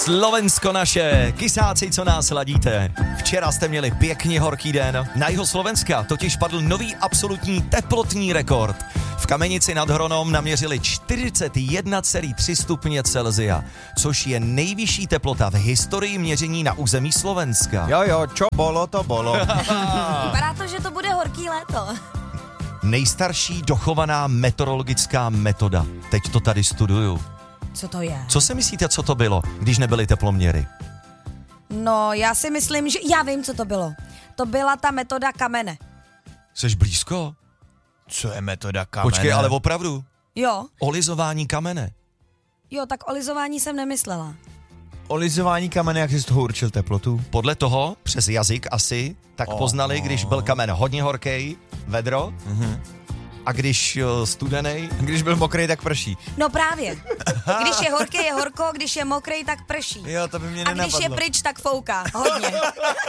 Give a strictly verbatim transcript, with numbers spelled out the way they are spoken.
Slovensko naše, kysáci, co nás ladíte. Včera jste měli pěkně horký den. Na jihu Slovenska totiž padl nový absolutní teplotní rekord. V Kamenici nad Hronom naměřili čtyřicet jedna celá tři stupně Celsia, což je nejvyšší teplota v historii měření na území Slovenska. Jo, jo, čo bolo, to bolo. Vypadá to, že to bude horký léto. Nejstarší dochovaná meteorologická metoda. Teď to tady studuju. Co to je? Co si myslíte, co to bylo, když nebyly teploměry? No, já si myslím, že já vím, co to bylo. To byla ta metoda kamene. Jseš blízko? Co je metoda kamene? Počkej, ale opravdu. Jo, Olizování kamene. jo, tak o lizování jsem nemyslela. Olizování kamene, jak jsi z toho určil teplotu? Podle toho, přes jazyk asi, tak Oh, poznali, oh. když byl kamen hodně horký, vedro, Mhm. a když uh, studený. Když byl mokrý, tak prší. No právě. Když je horký, je horko, když je mokrý, tak prší. Jo, to by mě A když nenapadlo. je pryč, tak fouká. Hodně.